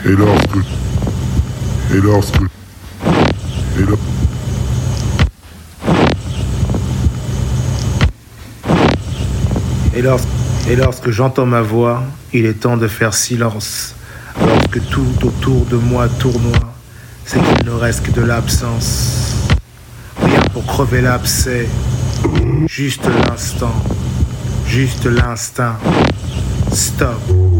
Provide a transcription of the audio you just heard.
Et lorsque, et lorsque, et lo- Et lorsque j'entends ma voix, il est temps de faire silence. Lorsque tout autour de moi tournoie, c'est qu'il ne reste que de l'absence. Rien pour crever l'abcès, juste l'instant, juste l'instinct. Stop.